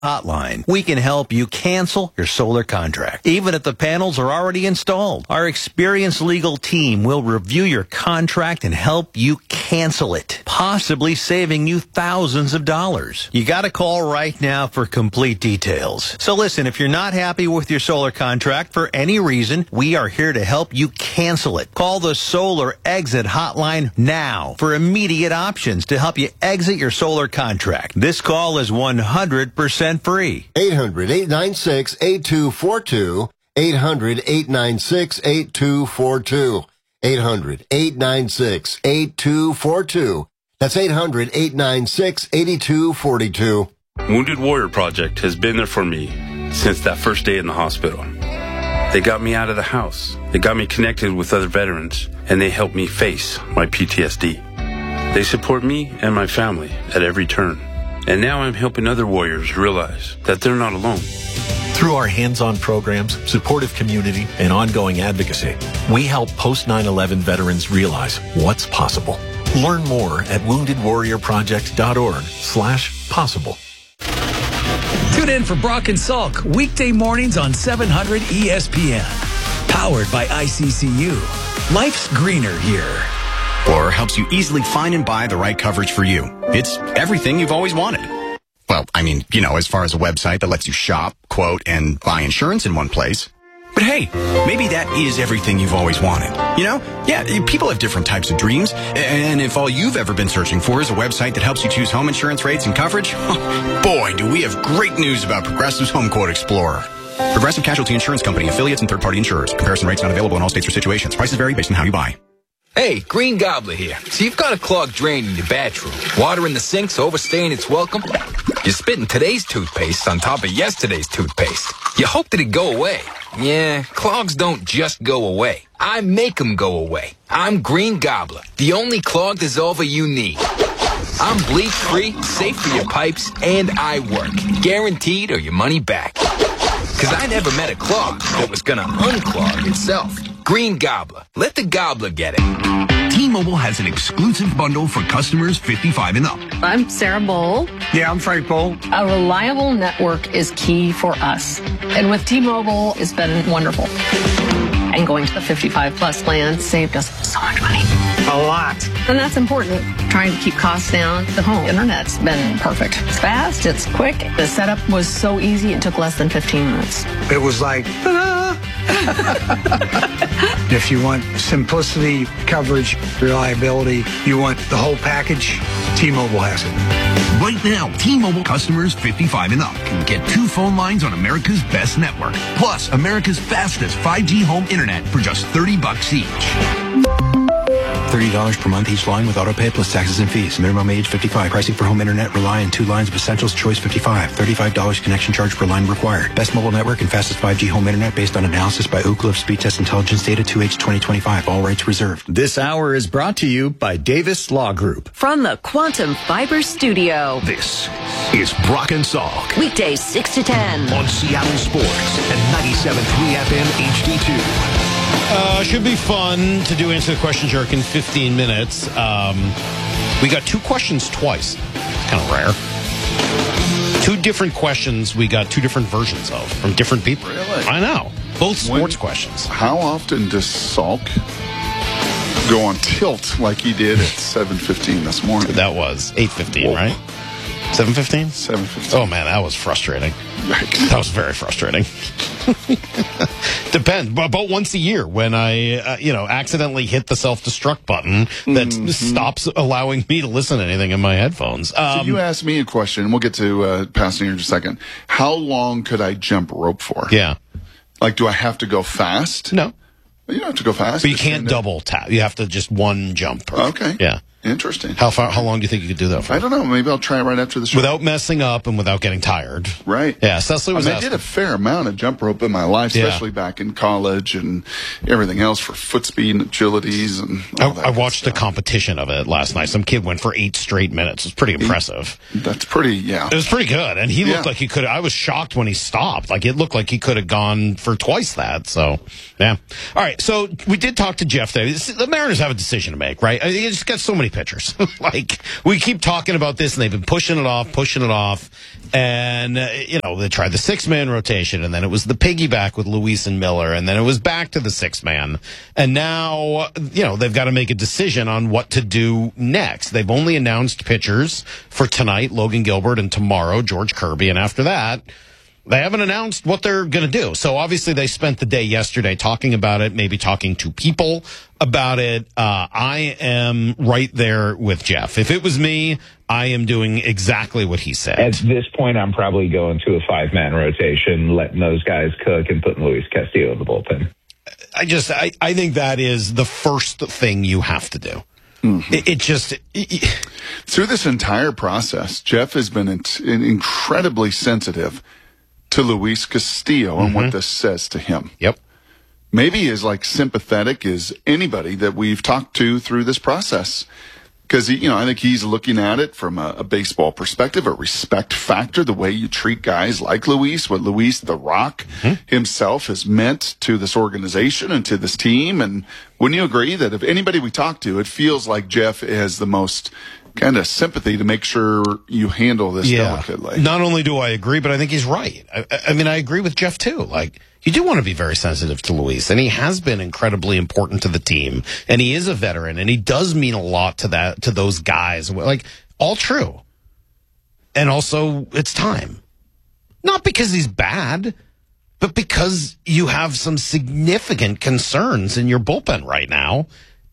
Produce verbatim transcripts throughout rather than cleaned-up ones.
Hotline. We can help you cancel your solar contract, even if the panels are already installed. Our experienced legal team will review your contract and help you cancel it, possibly saving you thousands of dollars. You got to call right now for complete details. So listen, if you're not happy with your solar contract for any reason, we are here to help you cancel it. Call the Solar Exit Hotline now for immediate options to help you exit your solar contract. This call is one hundred percent free. eight hundred, eight nine six, eight two four two. eight hundred, eight nine six, eight two four two. eight hundred, eight nine six, eight two four two. That's eight hundred, eight nine six, eight two four two. Wounded Warrior Project has been there for me since that first day in the hospital. They got me out of the house. They got me connected with other veterans, and they helped me face my P T S D. They support me and my family at every turn. And now I'm helping other warriors realize that they're not alone. Through our hands-on programs, supportive community, and ongoing advocacy, we help post nine eleven veterans realize what's possible. Learn more at wounded warrior project dot org slash possible. Tune in for Brock and Salk weekday mornings on seven hundred E S P N. Powered by I C C U. Life's greener here. Or helps you easily find and buy the right coverage for you. It's everything you've always wanted. Well, I mean, you know, as far as a website that lets you shop, quote, and buy insurance in one place. But hey, maybe that is everything you've always wanted. You know? Yeah, people have different types of dreams. And if all you've ever been searching for is a website that helps you choose home insurance rates and coverage, boy, do we have great news about Progressive's Home Quote Explorer. Progressive Casualty Insurance Company, affiliates, and third-party insurers. Comparison rates not available in all states or situations. Prices vary based on how you buy. Hey, Green Gobbler here. So you've got a clogged drain in your bathroom. Water in the sink's overstaying its welcome. You're spitting today's toothpaste on top of yesterday's toothpaste. You hope that it go away. Yeah, clogs don't just go away. I make them go away. I'm Green Gobbler, the only clog dissolver you need. I'm bleach-free, safe for your pipes, and I work. Guaranteed or your money back. Because I never met a clog that was gonna unclog itself. Green Gobbler. Let the gobbler get it. T-Mobile has an exclusive bundle for customers fifty-five and up. I'm Sarah Bowl. Yeah, I'm Frank Bowl. A reliable network is key for us. And with T-Mobile, it's been wonderful. And going to the fifty-five plus plan saved us so much money. A lot. And that's important. Trying to keep costs down. The home internet's been perfect. It's fast, it's quick. The setup was so easy, it took less than fifteen minutes. It was like, ta-da! If you want simplicity, coverage, reliability, you want the whole package, T-Mobile has it. Right now, T-Mobile customers fifty-five and up can get two phone lines on America's best network, plus America's fastest five G home internet for just thirty bucks each. thirty dollars per month each line with autopay plus taxes and fees. Minimum age fifty-five. Pricing for home internet rely on two lines of Essentials Choice fifty-five. thirty-five dollars connection charge per line required. Best mobile network and fastest five G home internet based on analysis by Ookla of Speed Test Intelligence Data two H twenty twenty-five. All rights reserved. This hour is brought to you by Davis Law Group. From the Quantum Fiber Studio. This is Brock and Salk. Weekdays six to ten. On Seattle Sports and ninety-seven point three F M H D two. Uh, should be fun to do Answer the Question Jerk in fifteen minutes. Um, we got two questions twice. Kind of rare. Two different questions we got two different versions of from different people. Really? I know. Both sports when, questions. How often does Salk go on tilt like he did at seven fifteen this morning? That was eight fifteen, right? seven fifteen? seven fifteen. Oh, man, that was frustrating. Yikes. That was very frustrating. Depends. About once a year when I, uh, you know, accidentally hit the self-destruct button that mm-hmm. stops allowing me to listen to anything in my headphones. Um, so you asked me a question, and we'll get to uh, passing here in just a second. How long could I jump rope for? Yeah. Like, do I have to go fast? No. You don't have to go fast. But you can't double tap. You have to just one jump. Okay. Yeah. Interesting. How far? How long do you think you could do that for? I don't know. Maybe I'll try it right after the show. Without messing up and without getting tired. Right. Yeah. Cecily was I, mean, I did a fair amount of jump rope in my life, especially yeah. back in college and everything else for foot speed and agilities and all I, that I watched a competition of it last night. Some kid went for eight straight minutes. It was pretty impressive. That's pretty, yeah. It was pretty good. And he looked yeah. like he could I was shocked when he stopped. Like, it looked like he could have gone for twice that. So, yeah. All right. So, we did talk to Jeff there. The Mariners have a decision to make, right? I mean, you just got so many pitchers. Like, we keep talking about this, and they've been pushing it off, pushing it off. And, uh, you know, they tried the six-man rotation, and then it was the piggyback with Luis and Miller, and then it was back to the six-man. And now, you know, they've got to make a decision on what to do next. They've only announced pitchers for tonight, Logan Gilbert, and tomorrow, George Kirby. And after that, they haven't announced what they're going to do. So obviously they spent the day yesterday talking about it, maybe talking to people about it. Uh, I am right there with Jeff. If it was me, I am doing exactly what he said. At this point, I'm probably going to a five-man rotation, letting those guys cook and putting Luis Castillo in the bullpen. I just, I, I think that is the first thing you have to do. Mm-hmm. It, it just... It, it, Through this entire process, Jeff has been in, in incredibly sensitive to Luis Castillo and mm-hmm. what this says to him. Yep. Maybe as like sympathetic as anybody that we've talked to through this process. Because, you know, I think he's looking at it from a, a baseball perspective, a respect factor, the way you treat guys like Luis, what Luis the Rock mm-hmm. himself has meant to this organization and to this team. And wouldn't you agree that if anybody we talk to, it feels like Jeff has the most kind of sympathy to make sure you handle this yeah. delicately. Not only do I agree, but I think he's right. I, I mean, I agree with Jeff, too. Like, you do want to be very sensitive to Luis, and he has been incredibly important to the team, and he is a veteran, and he does mean a lot to that, to those guys. Like, all true. And also, it's time. Not because he's bad, but because you have some significant concerns in your bullpen right now.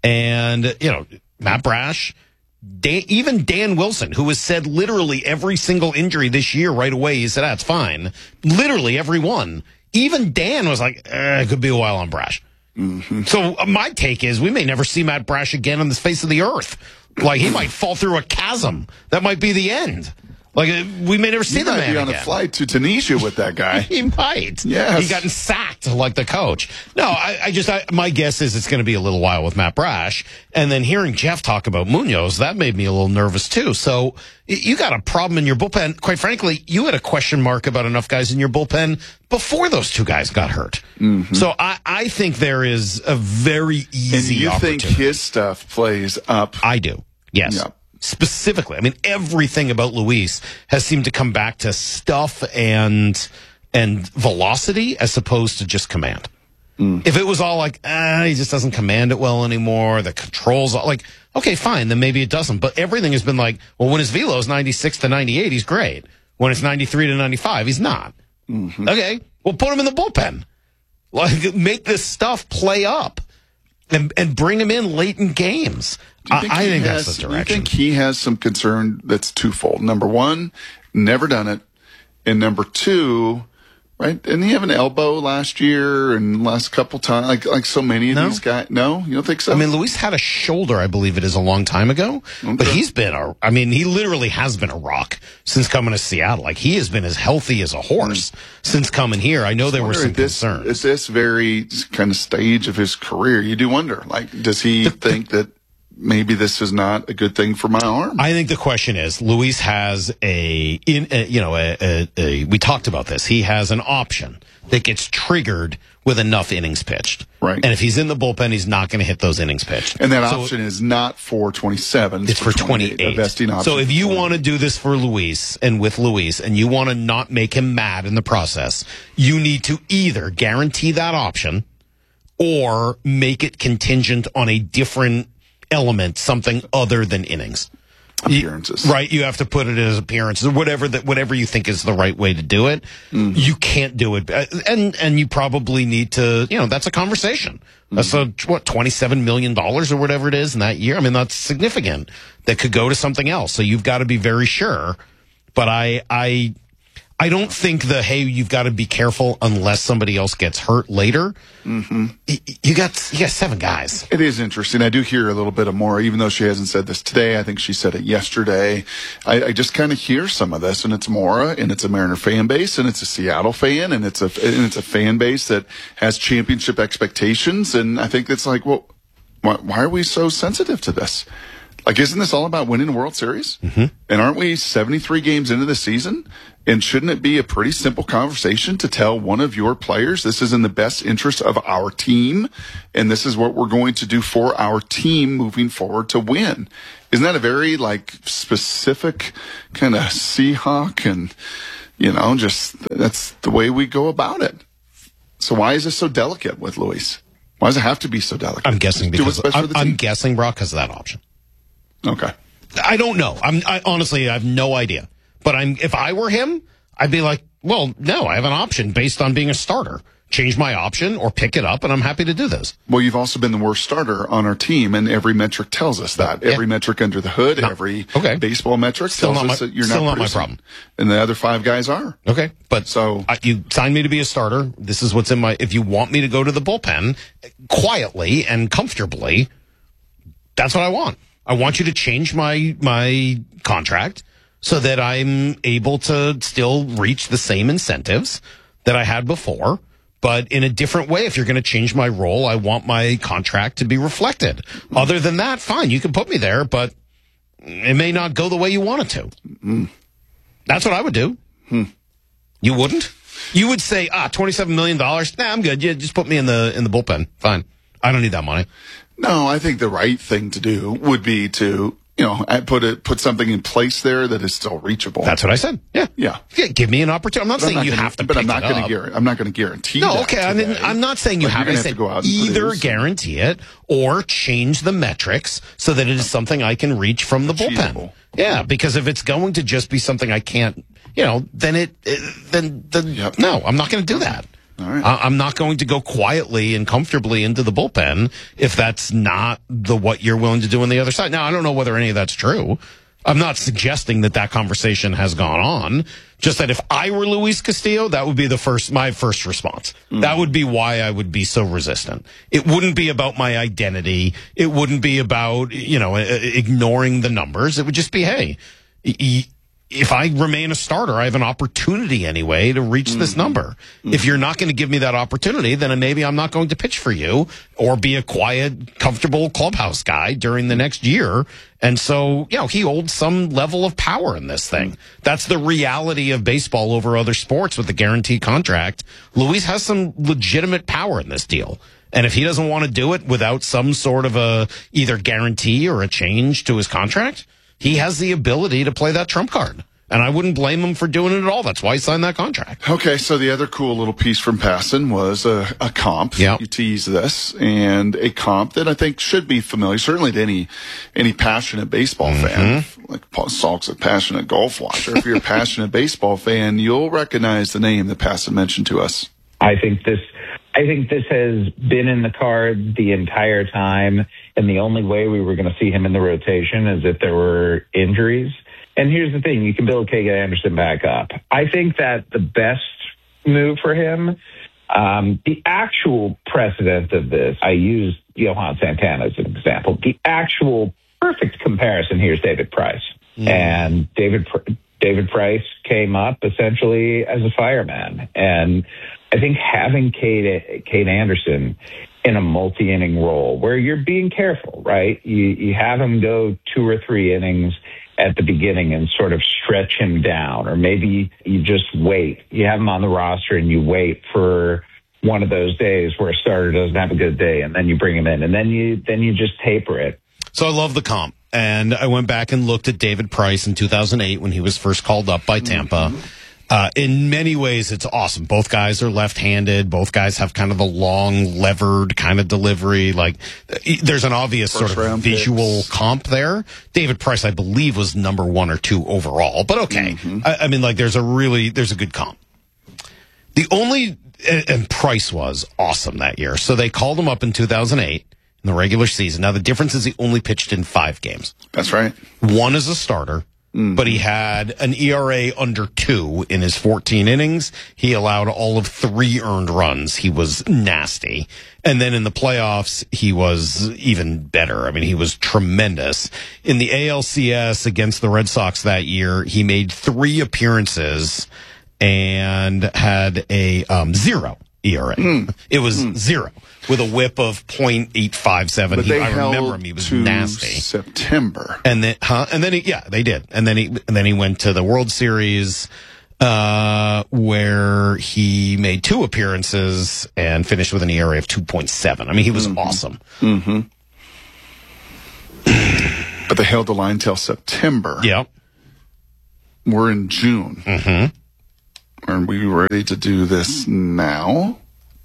And, you know, Matt Brash... Dan, even Dan Wilson, who has said literally every single injury this year right away, he said, that's fine. Literally every one. Even Dan was like, eh, it could be a while on Brash. Mm-hmm. So uh, my take is we may never see Matt Brash again on the face of the earth. Like, he might fall through a chasm. That might be the end. Like, we may never see you the might man be on again. a flight to Tunisia with that guy. He might. Yes. He gotten sacked like the coach. No, I, I just, I, my guess is it's going to be a little while with Matt Brash. And then hearing Jeff talk about Munoz, that made me a little nervous too. So you got a problem in your bullpen. Quite frankly, you had a question mark about enough guys in your bullpen before those two guys got hurt. Mm-hmm. So I, I think there is a very easy And you opportunity. think his stuff plays up? I do. Yes. Yep. Specifically, I mean, everything about Luis has seemed to come back to stuff and and velocity as opposed to just command. Mm. If it was all like, ah, he just doesn't command it well anymore, the controls, like, okay, fine, then maybe it doesn't. But everything has been like, well, when his velo is ninety-six to ninety-eight, he's great. When it's ninety-three to ninety-five, he's not. Mm-hmm. Okay, well, put him in the bullpen. Like, make this stuff play up and and bring him in late in games. I think, I think has, that's the direction. I think he has some concern that's twofold. Number one, never done it. And number two, right? Didn't he have an elbow last year and last couple times? Like like so many of no. these guys. No? You don't think so? I mean, Luis had a shoulder, I believe it is, a long time ago. Okay. But he's been a, I mean, he literally has been a rock since coming to Seattle. Like, he has been as healthy as a horse mm. since coming here. I know there were some this, concerns. At this very kind of stage of his career, you do wonder, like, does he the, think that maybe this is not a good thing for my arm? I think the question is, Luis has a, in, a you know, a, a, a, we talked about this. He has an option that gets triggered with enough innings pitched. Right. And if he's in the bullpen, he's not going to hit those innings pitched. And that so, option is not for twenty-seven. It's, it's for twenty-eight. A vesting option. So if you want to do this for Luis and with Luis, and you want to not make him mad in the process, you need to either guarantee that option or make it contingent on a different element, something other than innings. Appearances. You, right, you have to put it as appearances or whatever that whatever you think is the right way to do it. Mm-hmm. You can't do it, and and you probably need to. You know, that's a conversation. Mm-hmm. That's a what twenty-seven million dollars or whatever it is in that year. I mean, that's significant. That could go to something else. So you've got to be very sure. But I I I don't think the hey, you've got to be careful unless somebody else gets hurt later. Mm-hmm. You got you got seven guys. It is interesting. I do hear a little bit of more, even though she hasn't said this today. I think she said it yesterday. I, I just kind of hear some of this, and it's Mora, and it's a Mariner fan base, and it's a Seattle fan, and it's a and it's a fan base that has championship expectations. And I think it's like, well, why, why are we so sensitive to this? Like, isn't this all about winning a World Series? Mm-hmm. And aren't we seventy-three games into the season? And shouldn't it be a pretty simple conversation to tell one of your players, this is in the best interest of our team, and this is what we're going to do for our team moving forward to win? Isn't that a very, like, specific kind of Seahawk and, you know, just that's the way we go about it? So why is this so delicate with Luis? Why does it have to be so delicate? I'm guessing Just do because what's best for I'm, the team. I'm guessing, Brock, because of that option. Okay. I don't know. I'm I, honestly, I have no idea. But I'm if I were him, I'd be like, well, no, I have an option based on being a starter. Change my option or pick it up, and I'm happy to do this. Well, you've also been the worst starter on our team, and every metric tells us that. Yeah. Every metric under the hood, No. every Okay. baseball metric Still tells not us my- that you're still not not my producing. problem. And the other five guys are. Okay, but so I, you signed me to be a starter. This is what's in my. If you want me to go to the bullpen quietly and comfortably, that's what I want. I want you to change my my contract so that I'm able to still reach the same incentives that I had before, but in a different way. If you're going to change my role, I want my contract to be reflected. Other than that, fine, you can put me there, but it may not go the way you want it to. Mm. That's what I would do. Hmm. You wouldn't? You would say, ah, twenty-seven million dollars? Nah, I'm good. Yeah, just put me in the in the bullpen. Fine. I don't need that money. No, I think the right thing to do would be to, you know, put it, put something in place there that is still reachable. That's what I said. Yeah. Yeah. Yeah, give me an opportunity. I'm not But saying I'm not you gonna- have to but pick I'm not it gonna up. guarantee, I'm not going to guarantee No, that okay. I mean, today. I'm not saying you But you're have gonna to have to go out and either produce. guarantee it or change the metrics so that it is something I can reach from the bullpen. Yeah, because if it's going to just be something I can't, you know, then it, it then then no, I'm not going to do that. All right. I- I'm not going to go quietly and comfortably into the bullpen if that's not the what you're willing to do on the other side. Now, I don't know whether any of that's true. I'm not suggesting that that conversation has gone on. Just that if I were Luis Castillo, that would be the first, my first response. Mm. That would be why I would be so resistant. It wouldn't be about my identity. It wouldn't be about, you know, ignoring the numbers. It would just be, hey, y- if I remain a starter, I have an opportunity anyway to reach Mm. this number. If you're not going to give me that opportunity, then maybe I'm not going to pitch for you or be a quiet, comfortable clubhouse guy during the next year. And so, you know, he holds some level of power in this thing. That's the reality of baseball over other sports with the guaranteed contract. Luis has some legitimate power in this deal. And if he doesn't want to do it without some sort of a either guarantee or a change to his contract, he has the ability to play that trump card. And I wouldn't blame him for doing it at all. That's why he signed that contract. Okay, so the other cool little piece from Passan was a, a comp. Yeah. You tease this, and a comp that I think should be familiar, certainly to any any passionate baseball fan. Like Paul Salk's a passionate golf watcher. If you're a passionate baseball fan, you'll recognize the name that Passan mentioned to us. I think this I think this has been in the card the entire time, and the only way we were going to see him in the rotation is if there were injuries. And here's the thing, you can build K. Anderson back up. I think that the best move for him, um, the actual precedent of this, I use Johan Santana as an example. The actual perfect comparison here is David Price. Mm. And David Pr- David Price came up essentially as a fireman. And I think having Kate, Kate Anderson in a multi-inning role where you're being careful, right? You, you have him go two or three innings at the beginning and sort of stretch him down, or maybe you just wait. You have him on the roster and you wait for one of those days where a starter doesn't have a good day, and then you bring him in, and then you then you just taper it. So I love the comp. And I went back and looked at David Price in two thousand eight when he was first called up by Tampa. Mm-hmm. Uh, in many ways, it's awesome. Both guys are left-handed. Both guys have kind of a long, levered kind of delivery. Like, there's an obvious First sort of visual picks. comp there. David Price, I believe, was number one or two overall. But okay. Mm-hmm. I, I mean, like, there's a really, there's a good comp. The only, and, and Price was awesome that year. So they called him up in two thousand eight in the regular season. Now, the difference is he only pitched in five games. That's right. One as a starter. Mm-hmm. But he had an E R A under two in his fourteen innings. He allowed all of three earned runs. He was nasty. And then in the playoffs, he was even better. I mean, he was tremendous. In the A L C S against the Red Sox that year, he made three appearances and had a um, zero E R A. Mm. It was Mm. zero with a whip of point eight five seven. But He, they I held remember him. He was to nasty. September. And then, huh? And then he, yeah, they did. And then he, and then he went to the World Series, uh, where he made two appearances and finished with an E R A of two point seven. I mean, he was mm-hmm. awesome. Mm-hmm. But they held the line till September. Yep. We're in June. Mm-hmm. Are we ready to do this now?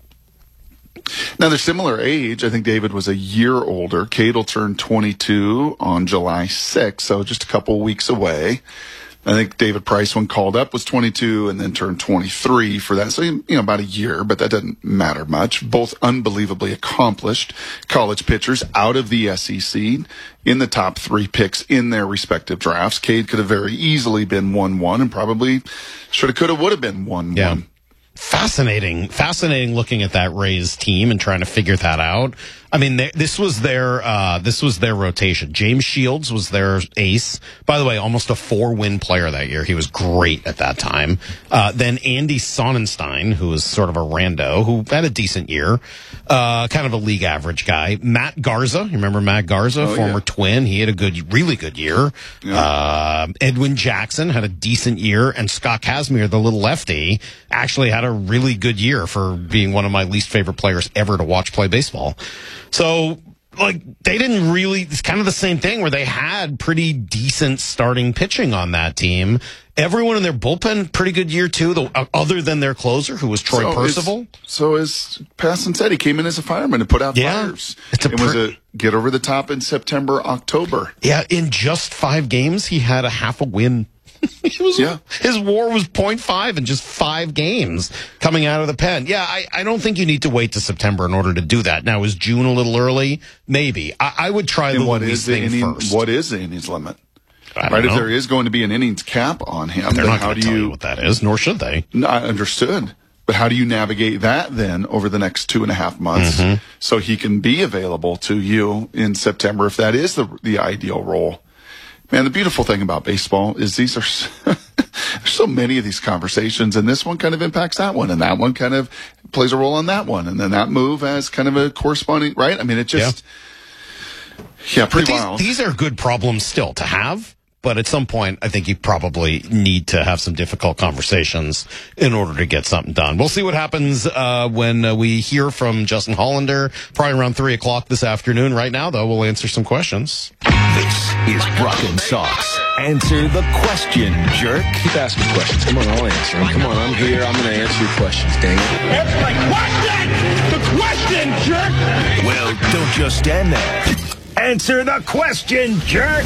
Now, they're similar age. I think David was a year older. Cade will turn twenty-two on July sixth, so just a couple weeks away. I think David Price, when called up, was twenty-two and then turned twenty-three for that. So, you know, about a year, but that doesn't matter much. Both unbelievably accomplished college pitchers out of the S E C in the top three picks in their respective drafts. Cade could have very easily been one one and probably should have, could have, would have been one one. Yeah. Fascinating, fascinating looking at that Rays team and trying to figure that out. I mean, they, this was their uh, this was their rotation. James Shields was their ace. By the way, almost a four-win player that year. He was great at that time. Uh, then Andy Sonnenstein, who was sort of a rando, who had a decent year, uh, kind of a league average guy. Matt Garza, you remember Matt Garza, oh, former yeah. Twin? He had a good, really good year. Yeah. Uh, Edwin Jackson had a decent year, and Scott Kazmir, the little lefty, actually had a really good year for being one of my least favorite players ever to watch play baseball. So, like, they didn't really, it's kind of the same thing where they had pretty decent starting pitching on that team. Everyone in their bullpen, pretty good year too, the, other than their closer, who was Troy so Percival. As, so as Passon said, he came in as a fireman and put out Yeah. fires. It's a it was per- a get over the top in September, October. Yeah, in just five games, he had a half a win. He was, yeah. His WAR was point five in just five games coming out of the pen. Yeah, I, I don't think you need to wait to September in order to do that. Now, is June a little early? Maybe. I, I would try And the what Luis is the thing inning, first. what is the innings limit? I don't Right, know. if there is going to be an innings cap on him, They're then not how going do to tell you, you what that is, nor should they. No, I understood. But how do you navigate that then over the next two and a half months Mm-hmm. so he can be available to you in September if that is the the ideal role? Man, the beautiful thing about baseball is these are so, there's so many of these conversations, and this one kind of impacts that one, and that one kind of plays a role on that one, and then that move has kind of a corresponding, right? I mean, it just, yeah, yeah pretty But these, wild. these are good problems still to have. But at some point, I think you probably need to have some difficult conversations in order to get something done. We'll see what happens uh, when uh, we hear from Justin Hollander, probably around three o'clock this afternoon. Right now, though, we'll answer some questions. This is Brock and Sox. Answer the question, jerk. Keep asking questions. Come on, I'll answer them. Come on, I'm here. I'm going to answer your questions, dang it. Answer my question! The question, jerk! Well, don't just stand there. Answer the question, jerk!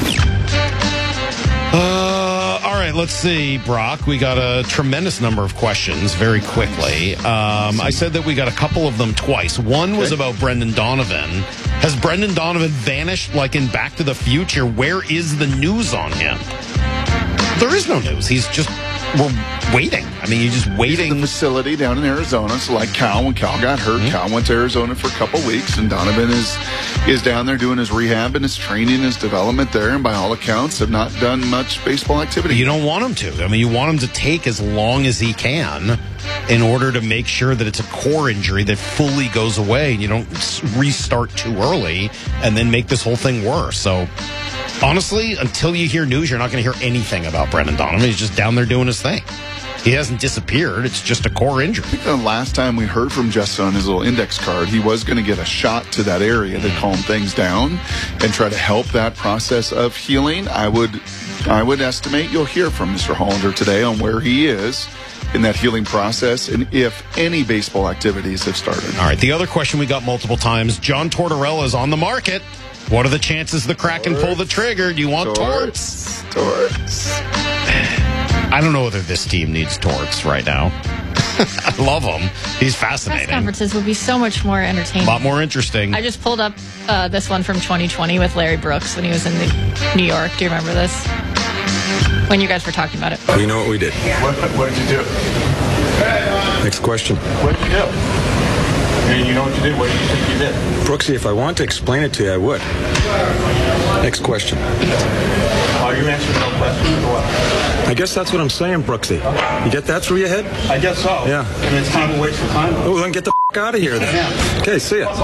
Uh, all right, let's see, Brock. We got a tremendous number of questions very quickly. Um, I said that we got a couple of them twice. One was about Brendan Donovan. Has Brendan Donovan vanished like in Back to the Future? Where is the news on him? There is no news. He's just, we're waiting. I mean, you're just waiting. The facility down in Arizona. So like Cal, when Cal got hurt, mm-hmm. Cal went to Arizona for a couple weeks, and Donovan is is down there doing his rehab and his training, his development there, and by all accounts have not done much baseball activity. You don't want him to. I mean, you want him to take as long as he can in order to make sure that it's a core injury that fully goes away and you don't restart too early and then make this whole thing worse. So honestly, until you hear news, you're not going to hear anything about Brendan Donovan. He's just down there doing his thing. He hasn't disappeared. It's just a core injury. I think the last time we heard from Justin on his little index card, he was going to get a shot to that area to calm things down and try to help that process of healing. I would, I would estimate you'll hear from Mister Hollander today on where he is in that healing process and if any baseball activities have started. All right. The other question we got multiple times, John Tortorella is on the market. What are the chances the Kraken pull the trigger? Do you want Torts? Torts. I don't know whether this team needs Torts right now. I love him. He's fascinating. Press conferences would be so much more entertaining. A lot more interesting. I just pulled up uh, this one from twenty twenty with Larry Brooks when he was in the New York. Do you remember this? When you guys were talking about it. We know what we did. What, what did you do? Next question. What did you do? You know what you did? What did you think you did? Brooksy, if I want to explain it to you, I would. Next question. All Are you answering no questions or what? I guess that's what I'm saying, Brooksy. You get that through your head? I guess so. Yeah. And it's kind of a waste of time. Oh, then get the f- out of here then. Yeah. Okay, see ya.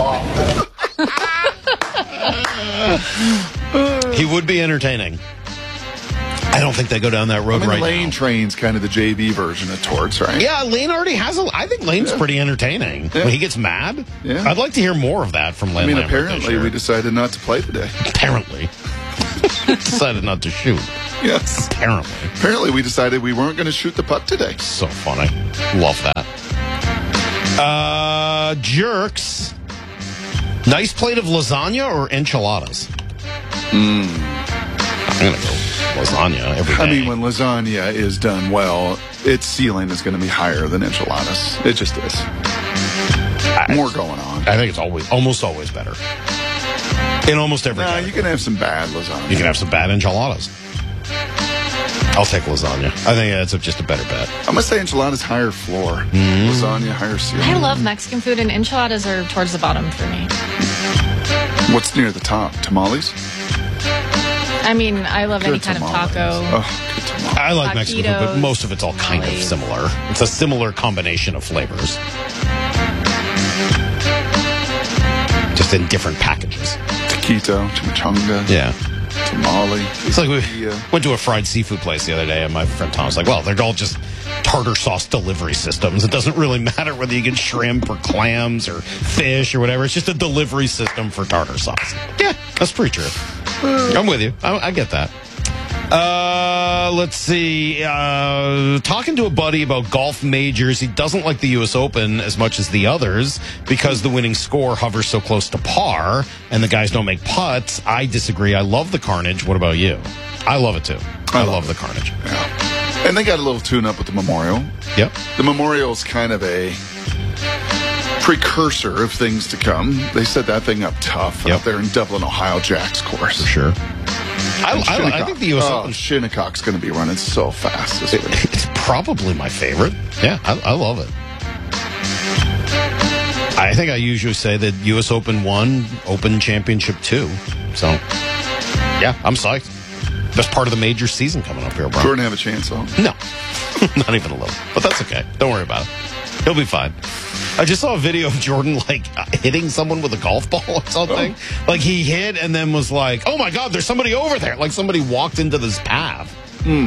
He would be entertaining. I don't think they go down that road I mean, right Lane now. Train's kind of the J V version of Torts, right? Yeah, Lane already has a... I think Lane's Yeah. pretty entertaining. Yeah. When he gets mad, Yeah. I'd like to hear more of that from Lane I mean, Lambert this apparently year. we decided not to play today. Apparently. Decided not to shoot. Yes. Apparently. Apparently we decided we weren't going to shoot the puck today. So funny. Love that. Uh, Jerks. Nice plate of lasagna or enchiladas? Mm. I'm going to go lasagna every day. I mean, when lasagna is done well, its ceiling is going to be higher than enchiladas. It just is. More going on. I think it's always, almost always better. In almost every Nah, category. you can have some bad lasagna. You can have some bad enchiladas. I'll take lasagna. I think that's just a better bet. I'm going to say enchiladas higher floor. Mm. Lasagna higher ceiling. I love Mexican food, and enchiladas are towards the bottom for me. What's near the top? Tamales? I mean, I love any Good kind tamales. of taco. Oh, good tamales. I like Mexican food, but Taquitos, most of it's all kind of tamales. similar. It's a similar combination of flavors. Just in different packages. Taquito, chimichanga, Yeah. tamale. It's like we went to a fried seafood place the other day, and my friend Tom was like, well, they're all just tartar sauce delivery systems. It doesn't really matter whether you get shrimp or clams or fish or whatever. It's just a delivery system for tartar sauce. Yeah, that's pretty true. I'm with you. I, I get that. Uh, let's see. Uh, talking to a buddy about golf majors, he doesn't like the U S Open as much as the others because the winning score hovers so close to par and the guys don't make putts. I disagree. I love the carnage. What about you? I love it too. I, I love, love the carnage. Yeah. And they got a little tune up with the Memorial. Yep. The Memorial's kind of a precursor of things to come. They set that thing up tough Yep. out there in Dublin, Ohio, Jack's course. For sure. I, I, I think the U S oh, Open... Shinnecock's going to be running so fast this week. It's probably my favorite. Yeah, I, I love it. I think I usually say that U S Open one, Open Championship two. So, yeah, I'm psyched. Best part of the major season coming up here, bro. Jordan have a chance, though? No, not even a little. But that's okay. Don't worry about it. He'll be fine. I just saw a video of Jordan, like, hitting someone with a golf ball or something. Oh. Like, he hit and then was like, oh, my God, there's somebody over there. Like, somebody walked into this path. Mm.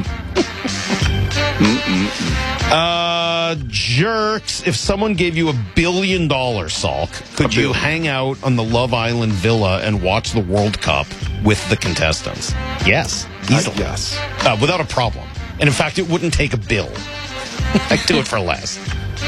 uh, jerks. If someone gave you a billion dollars, Salk, could you hang out on the Love Island villa and watch the World Cup with the contestants? Yes. Easily. Uh, yes. Uh, without a problem. And in fact, it wouldn't take a bill. I'd do it for less.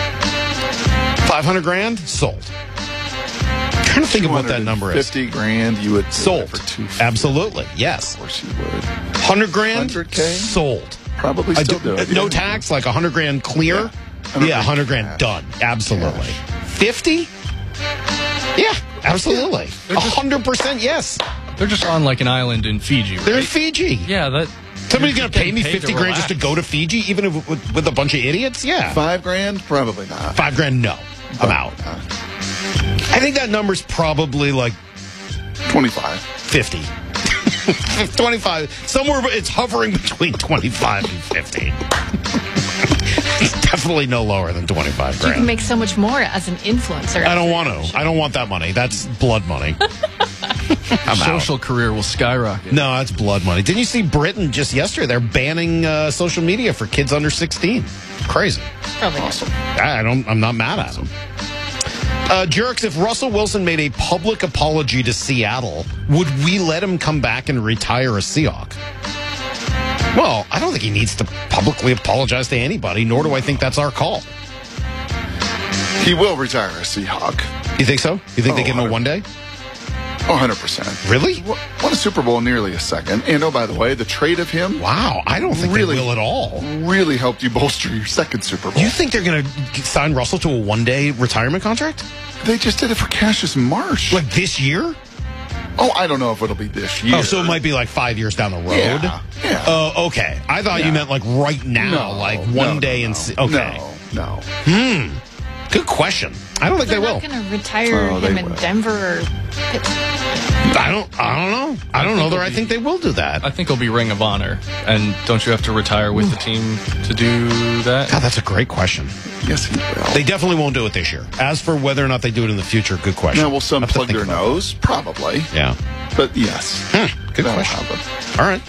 five hundred grand? Sold. I'm trying to think of what that number is. fifty grand, you would sold. For two Absolutely. Yes. Of course you would. one hundred grand? one hundred K? Sold. Probably still do, do it. No yeah. tax, like one hundred grand clear? Yeah, one hundred yeah one hundred grand grand done. Absolutely. fifty? Yeah, absolutely. one hundred percent yes. They're just on like an island in Fiji, right? They're in Fiji. Yeah, that... Somebody's going to pay me paid fifty to grand just to go to Fiji, even if, with, with a bunch of idiots? Yeah. Five grand? Probably not. Five grand, no. I'm out. Uh, I think that number's probably like twenty-five. fifty. twenty-five. Somewhere, it's hovering between twenty-five and fifty. It's definitely no lower than twenty-five You grand. can make so much more as an influencer. I don't want to. I don't want that money. That's blood money. I'm social out. career will skyrocket. No, that's blood money. Didn't you see Britain just yesterday? They're banning uh, social media for kids under sixteen. Crazy. Probably awesome. I don't. I'm not mad at them. Uh, jerks, if Russell Wilson made a public apology to Seattle, would we let him come back and retire a Seahawk? Well, I don't think he needs to publicly apologize to anybody, nor do I think that's our call. He will retire a Seahawk. You think so? You think Oh, they give him a one day? Oh, one hundred percent. Really? Won a Super Bowl nearly a second. And oh, by the way, the trade of him. Wow, I don't think really, they will at all. Really helped you bolster your second Super Bowl. You think they're going to sign Russell to a one-day retirement contract? They just did it for Cassius Marsh. Like this year? Oh, I don't know if it'll be this year. Oh, so it might be like five years down the road? Yeah. yeah. Oh, okay. I thought Yeah. you meant like right now, No, like no, one no, day no, and se- okay. No, no. Hmm. Good question. I don't think They're they will. not going to retire Oh, they him in will. Denver or Pittsburgh. I don't. I don't know. I don't know. There. I think they will do that. I think it'll be Ring of Honor. And don't you have to retire with the team to do that? God, that's a great question. Yes, he will. They definitely won't do it this year. As for whether or not they do it in the future, good question. Now, will some Have to plug think their about nose? Probably. Yeah. But yes. Hmm, good That'll question. happen. All right.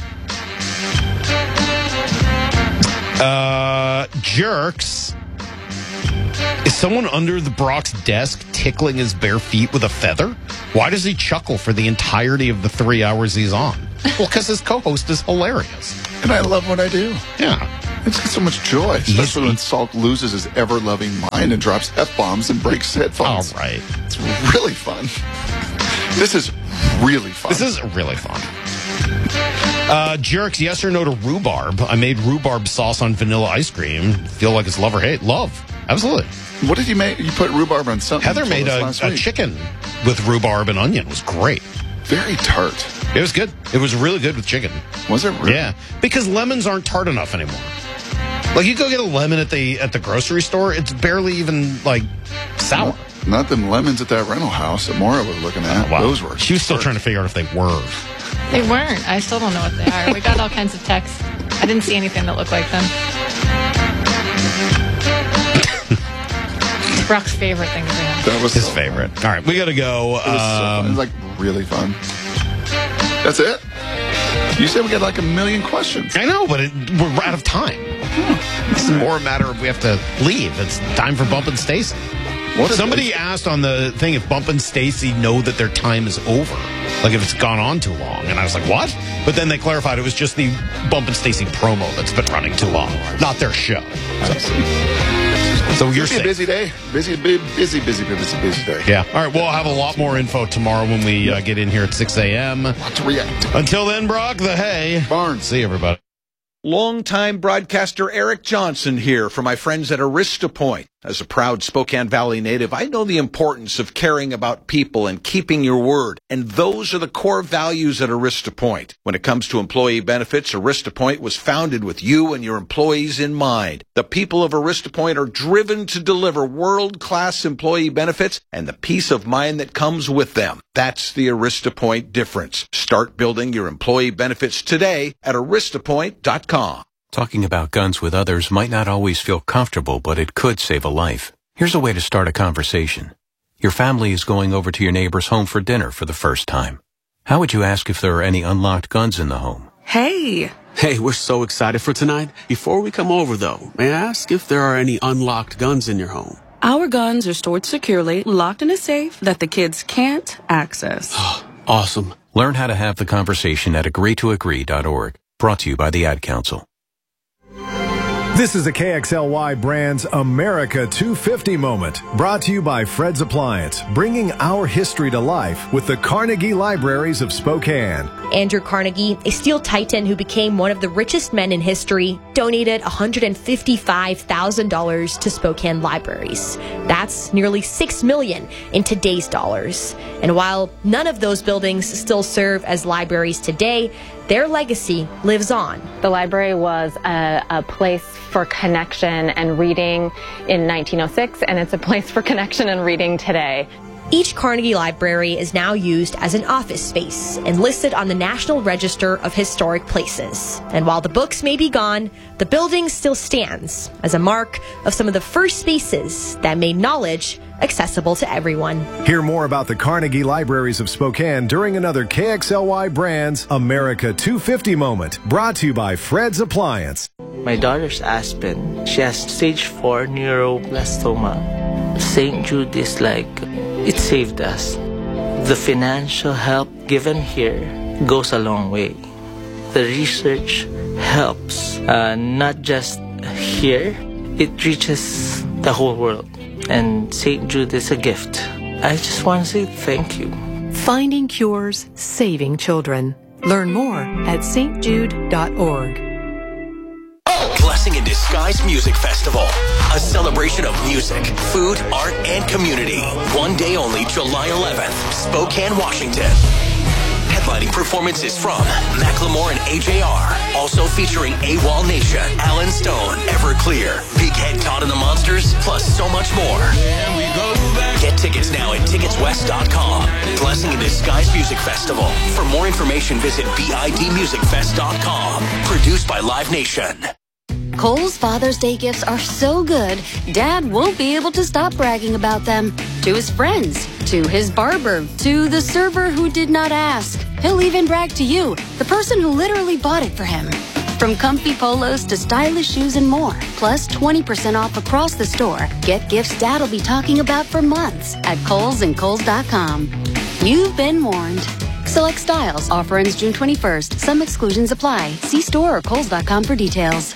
Uh, jerks. Is someone under the Brock's desk tickling his bare feet with a feather? Why does he chuckle for the entirety of the three hours he's on? Well, because his co-host is hilarious. And I love what I do. Yeah. It's got so much joy, especially when Salk loses his ever-loving mind and drops F-bombs and breaks headphones. All right. It's really fun. This is really fun. This is really fun. Uh, jerks, yes or no to rhubarb? I made rhubarb sauce on vanilla ice cream. Feel like it's love or hate? Love. Absolutely. What did you make? You put rhubarb on something. Heather made a, a chicken with rhubarb and onion. It was great. Very tart. It was good. It was really good with chicken. Was it really? Yeah. Because lemons aren't tart enough anymore. Like, you go get a lemon at the at the grocery store, it's barely even, like, sour. Not, not them lemons at that rental house that Maura was looking at. Oh, wow. Those were. She was still trying to figure out if they were. They weren't. I still don't know what they are. We got all kinds of texts. I didn't see anything that looked like them. Brock's favorite thing to bring up. That was his so favorite. All right, we got to go. It was, um, so fun. It was like really fun. That's it? You said we got like a million questions. I know, but it, we're out of time. Oh, it's more a matter of we have to leave. It's time for Bump and Stacy. What Somebody asked on the thing if Bump and Stacy know that their time is over. Like if it's gone on too long. And I was like, what? But then they clarified it was just the Bump and Stacy promo that's been running too long. Not their show. So, so you're It's a busy day. Busy, busy, busy, busy, busy, busy day. Yeah. All right. We'll have a lot more info tomorrow when we uh, get in here at six a.m. Lot to react. Until then, Brock, the hay. Barnes. See you, everybody. Longtime broadcaster Eric Johnson here for my friends at Arista Point. As a proud Spokane Valley native, I know the importance of caring about people and keeping your word. And those are the core values at Arista Point. When it comes to employee benefits, Arista Point was founded with you and your employees in mind. The people of Arista Point are driven to deliver world-class employee benefits and the peace of mind that comes with them. That's the Arista Point difference. Start building your employee benefits today at arista point dot com. Talking about guns with others might not always feel comfortable, but it could save a life. Here's a way to start a conversation. Your family is going over to your neighbor's home for dinner for the first time. How would you ask if there are any unlocked guns in the home? Hey! Hey, we're so excited for tonight. Before we come over, though, may I ask if there are any unlocked guns in your home? Our guns are stored securely, locked in a safe that the kids can't access. Awesome. Learn how to have the conversation at agree to agree dot org. Brought to you by the Ad Council. This is a K X L Y Brands America two fifty moment, brought to you by Fred's Appliance, bringing our history to life with the Carnegie Libraries of Spokane. Andrew Carnegie, a steel titan who became one of the richest men in history, donated one hundred fifty-five thousand dollars to Spokane libraries. That's nearly six million dollars in today's dollars. And while none of those buildings still serve as libraries today, their legacy lives on. The library was a, a place for connection and reading in nineteen oh six, and it's a place for connection and reading today. Each Carnegie Library is now used as an office space and listed on the National Register of Historic Places. And while the books may be gone, the building still stands as a mark of some of the first spaces that made knowledge accessible to everyone. Hear more about the Carnegie Libraries of Spokane during another K X L Y Brands America two fifty moment, brought to you by Fred's Appliance. My daughter's Aspen. She has stage four neuroblastoma. Saint Jude is like, it saved us. The financial help given here goes a long way. The research helps, uh, not just here, it reaches the whole world. And Saint Jude is a gift. I just want to say thank you. Finding cures, saving children. Learn more at S T Jude dot org. Blessing in Disguise Music Festival. A celebration of music, food, art, and community. One day only, July eleventh, Spokane, Washington. Headlining performances from Macklemore and A J R. Also featuring AWOL Nation, Alan Stone, Everclear, Big Head Todd and the Monsters, plus so much more. Get Tickets now at tickets west dot com. Blessing in Disguise Music Festival. For more information, visit b i d music fest dot com. Produced by Live Nation. Kohl's Father's Day gifts are so good, Dad won't be able to stop bragging about them. To his friends, to his barber, to the server who did not ask. He'll even brag to you, the person who literally bought it for him. From comfy polos to stylish shoes and more, plus twenty percent off across the store. Get gifts Dad'll be talking about for months at Kohl's and Kohl's dot com. You've been warned. Select styles. Offer ends June twenty-first. Some exclusions apply. See store or Kohl's dot com for details.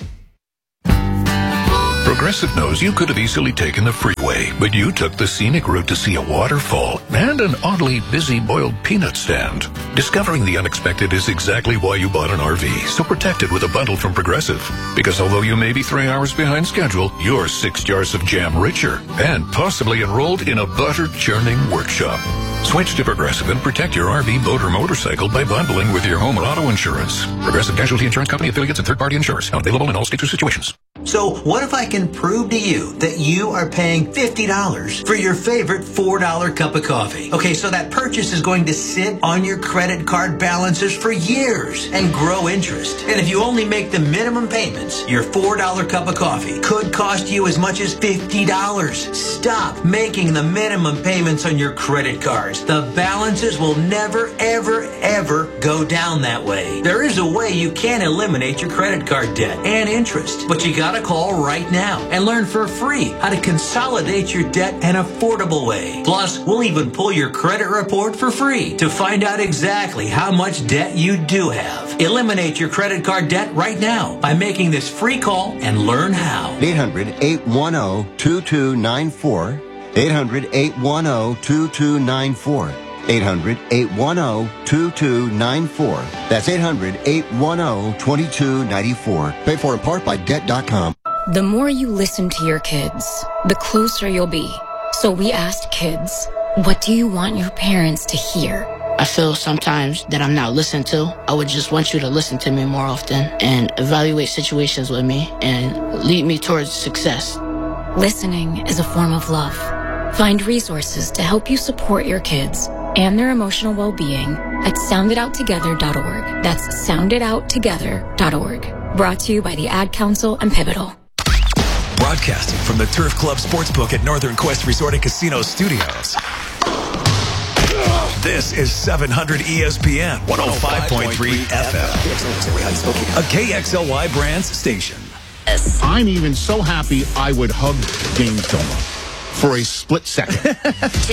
Progressive knows you could have easily taken the freeway, but you took the scenic route to see a waterfall and an oddly busy boiled peanut stand. Discovering the unexpected is exactly why you bought an R V, so protect it with a bundle from Progressive. Because although you may be three hours behind schedule, you're six jars of jam richer and possibly enrolled in a butter churning workshop. Switch to Progressive and protect your R V, boat, or motorcycle by bundling with your home or auto insurance. Progressive Casualty Insurance Company, affiliates, and third-party insurers. Not available in all states or situations. So what if I can prove to you that you are paying fifty dollars for your favorite four dollar cup of coffee? Okay, so that purchase is going to sit on your credit card balances for years and grow interest. And if you only make the minimum payments, your four dollar cup of coffee could cost you as much as fifty dollars. Stop making the minimum payments on your credit cards. The balances will never, ever, ever go down that way. There is a way you can eliminate your credit card debt and interest, but you gotta call right now and learn for free how to consolidate your debt an affordable way. Plus, we'll even pull your credit report for free to find out exactly how much debt you do have. Eliminate your credit card debt right now by making this free call and learn how. eight hundred, eight one zero, two two nine four. eight hundred, eight one zero, two two nine four. eight hundred, eight one zero, two two nine four. That's eight hundred, eight one zero, two two nine four. Paid for in part by debt dot com. The more you listen to your kids, the closer you'll be. So we asked kids, what do you want your parents to hear? I feel sometimes that I'm not listened to. I would just want you to listen to me more often and evaluate situations with me and lead me towards success. Listening is a form of love. Find resources to help you support your kids and their emotional well-being at sound it out together dot org. That's sound it out together dot org. Brought to you by the Ad Council and Pivotal. Broadcasting from the Turf Club Sportsbook at Northern Quest Resort and Casino Studios. This is seven hundred E S P N one oh five point three F M, a K X L Y Brands station. I'm even so happy I would hug James Domer for a split second.